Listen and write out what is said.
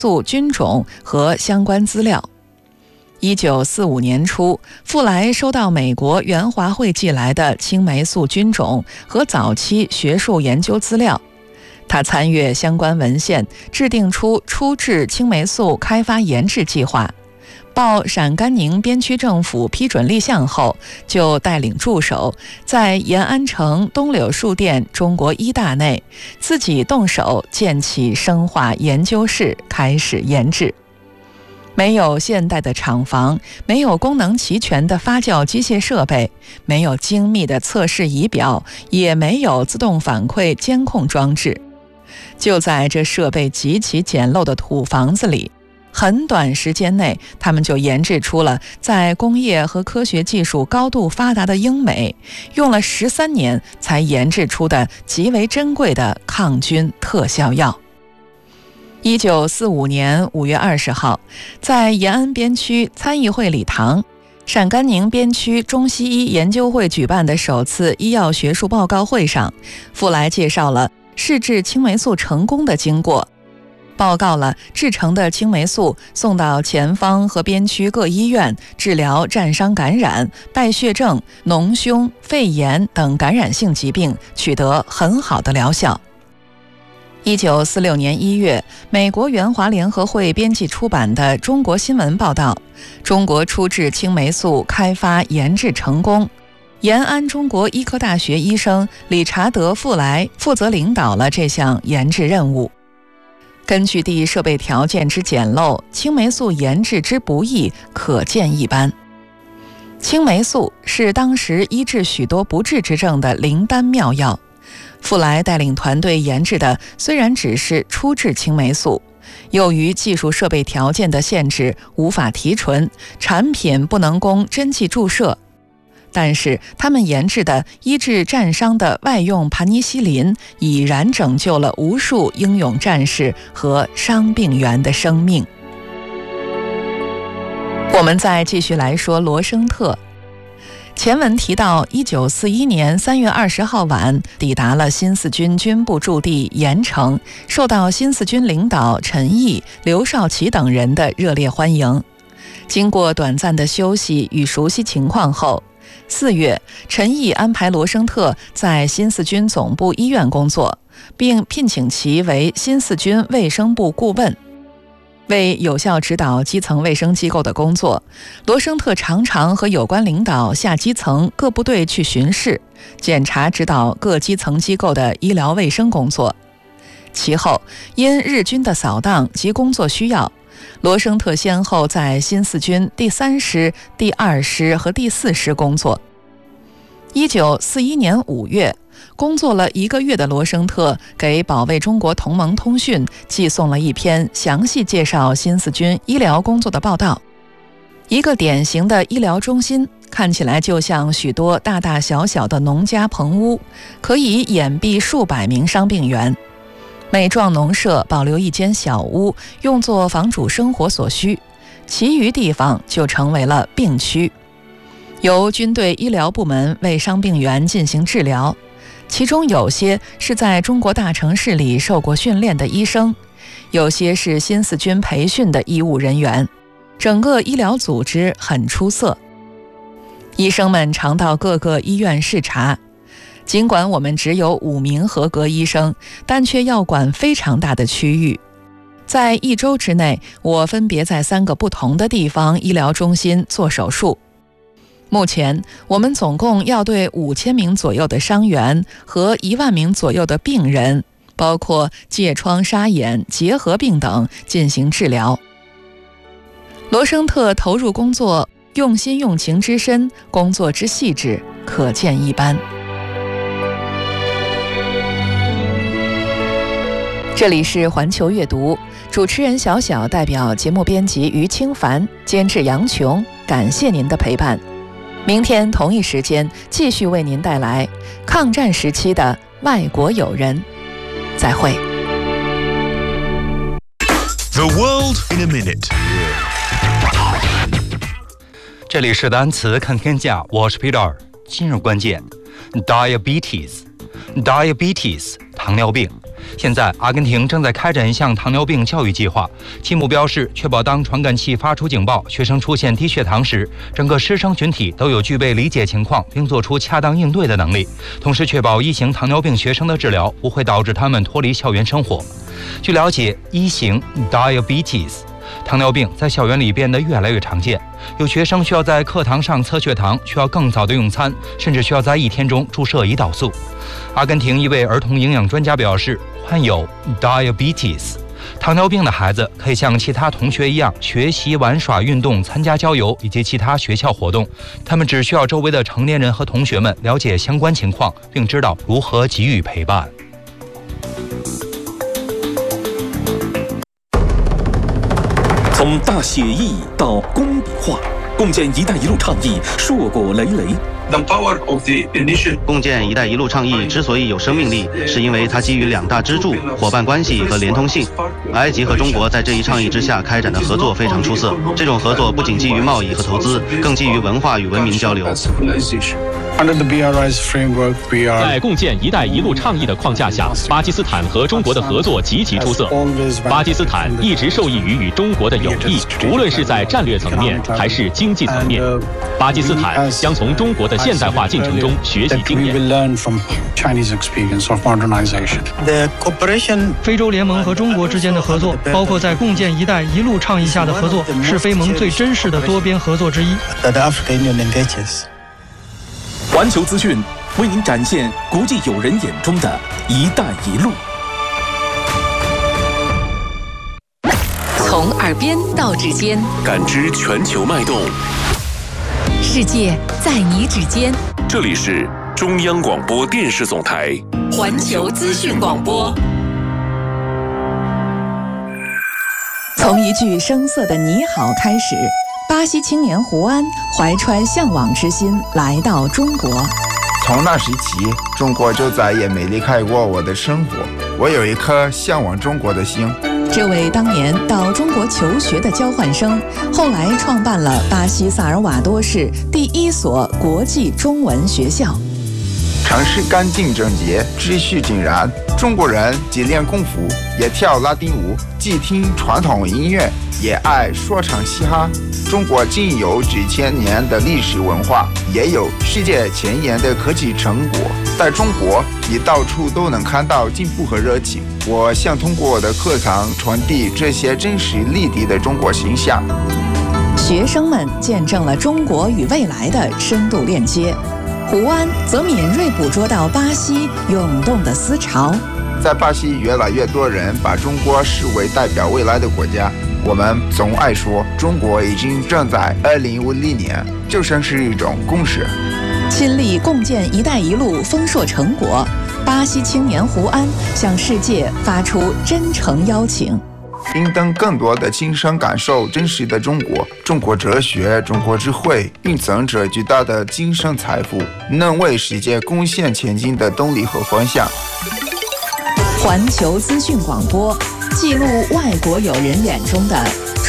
素菌种和相关资料。1945年初，富莱收到美国援华会寄来的青霉素菌种和早期学术研究资料。他参阅相关文献，制定出初制青霉素开发研制计划。报陕甘宁边区政府批准立项后，就带领助手在延安城东柳树店中国医大内自己动手建起生化研究室，开始研制。没有现代的厂房，没有功能齐全的发酵机械设备，没有精密的测试仪表，也没有自动反馈监控装置。就在这设备极其简陋的土房子里，很短时间内，他们就研制出了在工业和科学技术高度发达的英美用了13年才研制出的极为珍贵的抗菌特效药。1945年5月20号，在延安边区参议会礼堂，陕甘宁边区中西医研究会举办的首次医药学术报告会上，富莱介绍了试制青霉素成功的经过，报告了制成的青霉素送到前方和边区各医院治疗战伤感染、败血症、脓胸、肺炎等感染性疾病，取得很好的疗效。1946年1月，美国援华联合会编辑出版的《中国新闻》报道，中国初制青霉素开发研制成功。延安中国医科大学医生理查德·富莱负责领导了这项研制任务。根据地设备条件之简陋，青霉素研制之不易，可见一斑。青霉素是当时医治许多不治之症的灵丹妙药。富莱带领团队研制的虽然只是初制青霉素，由于技术设备条件的限制，无法提纯，产品不能供针剂注射。但是他们研制的医治战伤的外用盘尼西林，已然拯救了无数英勇战士和伤病员的生命。我们再继续来说罗生特。前文提到1941年3月20号晚抵达了新四军军部驻地盐城，受到新四军领导陈毅、刘少奇等人的热烈欢迎。经过短暂的休息与熟悉情况后，4月，陈毅安排罗生特在新四军总部医院工作，并聘请其为新四军卫生部顾问。为有效指导基层卫生机构的工作，罗生特常常和有关领导下基层各部队去巡视，检查指导各基层机构的医疗卫生工作。其后，因日军的扫荡及工作需要，罗生特先后在新四军第3师、第2师和第4师工作。1941年5月，工作了1个月的罗生特给保卫中国同盟通讯寄送了一篇详细介绍新四军医疗工作的报道。一个典型的医疗中心看起来就像许多大大小小的农家棚屋，可以掩蔽数百名伤病员。每幢农舍保留一间小屋，用作房主生活所需，其余地方就成为了病区，由军队医疗部门为伤病员进行治疗。其中有些是在中国大城市里受过训练的医生，有些是新四军培训的医务人员，整个医疗组织很出色。医生们常到各个医院视察，尽管我们只有5名合格医生，但却要管非常大的区域。在1周之内，我分别在3个不同的地方医疗中心做手术。目前，我们总共要对5000名左右的伤员和1万名左右的病人，包括疥疮、沙眼、结核病等进行治疗。罗生特投入工作，用心用情之深，工作之细致，可见一斑。这里是环球阅读，主持人小小代表节目编辑于清凡，监制杨琼，感谢您的陪伴。明天同一时间继续为您带来抗战时期的外国友人。再会。 The world in a minute。 这里是单词看天下，我是 Peter。今日关键 diabetes 糖尿病。 现在，阿根廷正在开展一项糖尿病教育计划，其目标是确保当传感器发出警报，学生出现低血糖时，整个师生群体都有具备理解情况并做出恰当应对的能力，同时确保1型糖尿病学生的治疗不会导致他们脱离校园生活。据了解，1型 diabetes 糖尿病在校园里变得越来越常见，有学生需要在课堂上测血糖，需要更早的用餐，甚至需要在1天中注射胰岛素。阿根廷一位儿童营养专家表示，患有 diabetes 糖尿病的孩子可以像其他同学一样学习、玩耍、运动、参加郊游以及其他学校活动，他们只需要周围的成年人和同学们了解相关情况，并知道如何给予陪伴。 从大写意到工笔画，共建“一带一路”倡议硕果累累。 共建“一带一路”倡议之所以有生命力，是因为它基于2大支柱：伙伴关系和连通性。埃及和中国在这一倡议之下开展的合作非常出色。这种合作不仅基于贸易和投资，更基于文化与文明交流。 在共建“一带一路”倡议的框架下，巴基斯坦和中国的合作极其出色。巴基斯坦一直受益于与中国的友谊，无论是在战略层面还是经济层面。巴基斯坦将从中国的现代化进程中学习经验。 非洲联盟和中国之间的合作，包括在共建“一带一路”倡议下的合作，是非盟最真实的多边合作之一。 环球资讯为您展现国际友人眼中的“一带一路”。 从耳边到指尖， 感知全球脉动。 世界在你指尖。 这里是中央广播电视总台环球资讯广播。 从一句生涩的你好开始，巴西青年胡安怀揣向往之心来到中国。 从那时起，中国就再也没离开过我的生活。我有一颗向往中国的心。 这位当年到中国求学的交换生，后来创办了巴西萨尔瓦多市第1所国际中文学校。 城市干净整洁，秩序井然。中国人既练功夫，也跳拉丁舞，既听传统音乐，也爱说唱嘻哈。中国既有几千年的历史文化，也有世界前沿的科技成果。在中国，你到处都能看到进步和热情。我想通过我的课堂传递这些真实立体的中国形象。 学生们见证了中国与未来的深度链接。胡安则敏锐捕捉到巴西涌动的思潮。 在巴西，越来越多人把中国视为代表未来的国家。我们总爱说，中国已经站在2050年，就像是一种共识。 亲历共建“一带一路”丰硕成果，巴西青年胡安向世界发出真诚邀请。 应当更多的亲身感受真实的中国，中国哲学、中国智慧蕴藏着巨大的精神财富，能为世界贡献前进的动力和方向。 环球资讯广播，记录外国友人眼中的